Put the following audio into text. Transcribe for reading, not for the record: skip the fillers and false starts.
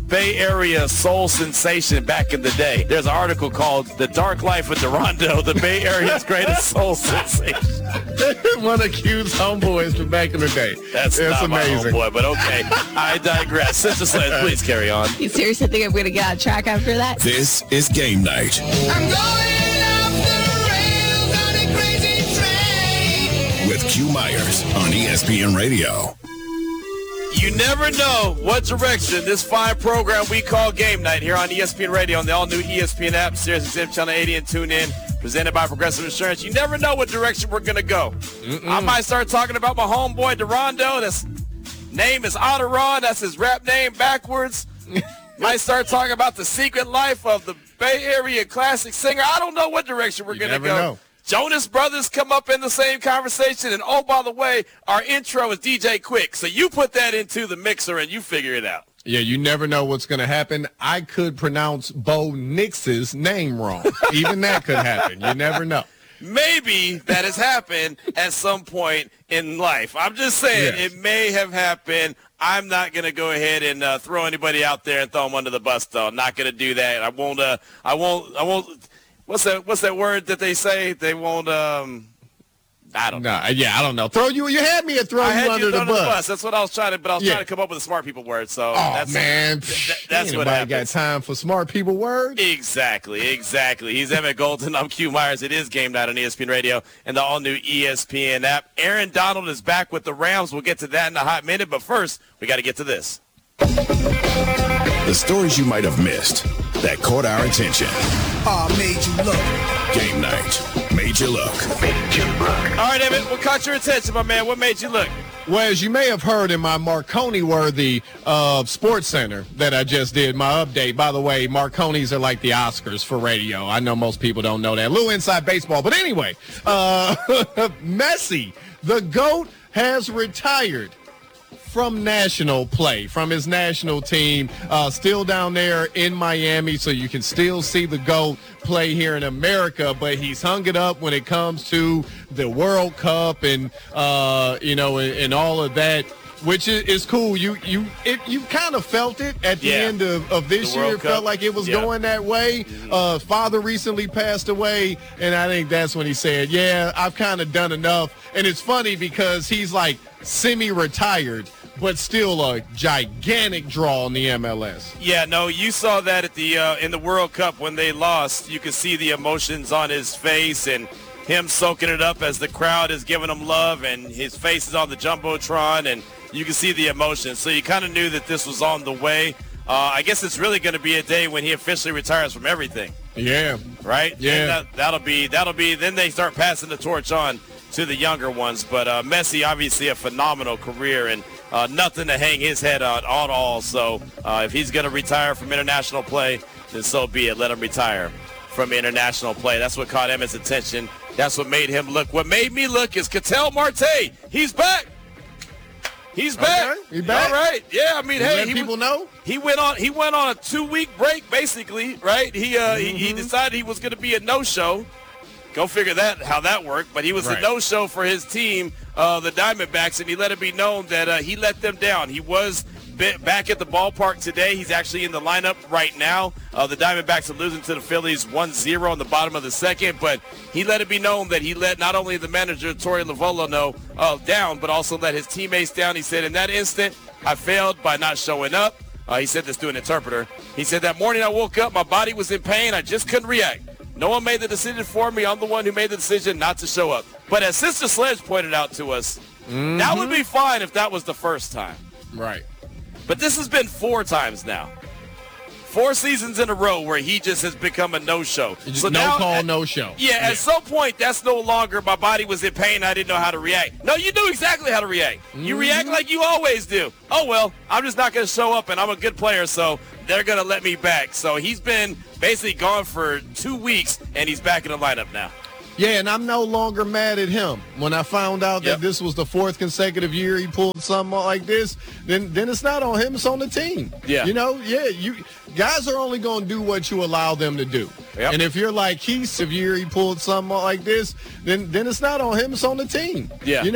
Bay Area soul sensation back in the day. There's an article called The Dark Life of Durando, the Bay Area's greatest soul sensation. One of Q's homeboys from back in the day. That's not amazing. My homeboy, but okay. I digress. Sister Sledge, please carry on. You seriously think I'm going to get on track after that? This is Game Night. I'm going off the rails on a crazy train. With Q Myers on ESPN Radio. You never know what direction this fine program we call Game Night here on ESPN Radio on the all-new ESPN app, Sirius XM Channel 80 and TuneIn, presented by Progressive Insurance. You never know what direction we're going to go. I might start talking about my homeboy Durando. His name is Otteron. That's his rap name backwards. Might start talking about the secret life of the Bay Area classic singer. I don't know what direction we're going to go. Know. Jonas Brothers come up in the same conversation. And, oh, by the way, our intro is DJ Quick. So you put that into the mixer and you figure it out. Yeah, you never know what's going to happen. I could pronounce Bo Nix's name wrong. Even that could happen. You never know. Maybe that has happened at some point in life. I'm just saying Yes. It may have happened. I'm not going to go ahead and throw anybody out there and throw them under the bus, though. I'm not going to do that. I won't. What's that word that they say? They won't. I don't know. I don't know. You had me at throwing you under the bus. That's what I was trying to. But I was trying to come up with a smart people word. So that's what happens. Got time for smart people words. Exactly. He's Emmett Golden. I'm Q Myers. It is Game Night on ESPN Radio and the all-new ESPN app. Aaron Donald is back with the Rams. We'll get to that in a hot minute. But first, we got to get to this. The stories you might have missed that caught our attention. Made you look. Game Night made you look. All right, Emmett, what caught your attention, my man? What made you look? Well, as you may have heard in my Marconi-worthy Sports Center that I just did, my update. By the way, Marconis are like the Oscars for radio. I know most people don't know that. A little inside baseball. But anyway, Messi, the GOAT, has retired from national play, from his national team, still down there in Miami, so you can still see the GOAT play here in America, but he's hung it up when it comes to the World Cup and, and all of that, which is cool. You kind of felt it at the end of this year. It felt like it was going that way. Father recently passed away, and I think that's when he said, I've kind of done enough. And it's funny because he's like semi-retired, but still a gigantic draw in the MLS. Yeah, no, you saw that at the in the World Cup when they lost. You could see the emotions on his face and him soaking it up as the crowd is giving him love, and his face is on the Jumbotron, and you can see the emotions. So you kind of knew that this was on the way. I guess it's really going to be a day when he officially retires from everything. Yeah. Right? Yeah. And that'll be. Then they start passing the torch on to the younger ones. But Messi, obviously a phenomenal career and nothing to hang his head on at all. So if he's going to retire from international play, then so be it. Let him retire from international play. That's what caught Emmett's attention. That's what made him look. What made me look is Ketel Marte. He's back. He's back. He's back. All right. Yeah. I mean, hey, people know he went on a 2-week break, basically. Right. He decided he was going to be a no-show. Go figure how that worked. But he was a no-show for his team, the Diamondbacks, and he let it be known that he let them down. He was back at the ballpark today. He's actually in the lineup right now. The Diamondbacks are losing to the Phillies 1-0 on the bottom of the second, but he let it be known that he let not only the manager, Torey Lovullo, down, but also let his teammates down. He said, in that instant, I failed by not showing up. He said this to an interpreter. He said, that morning I woke up, my body was in pain. I just couldn't react. No one made the decision for me. I'm the one who made the decision not to show up. But as Sister Sledge pointed out to us, that would be fine if that was the first time. Right. But this has been 4 times now. 4 seasons in a row where he just has become a no-show. So no show. Yeah, at some point, that's no longer my body was in pain. I didn't know how to react. No, you knew exactly how to react. You react like you always do. Oh, well, I'm just not going to show up, and I'm a good player, so they're going to let me back. So he's been basically gone for 2 weeks, and he's back in the lineup now. Yeah, and I'm no longer mad at him. When I found out that this was the 4th consecutive year he pulled something like this, then it's not on him, it's on the team. Yeah. You guys are only going to do what you allow them to do. Yep. And if you're like Keith, year he pulled something like this, then it's not on him, it's on the team. Yeah.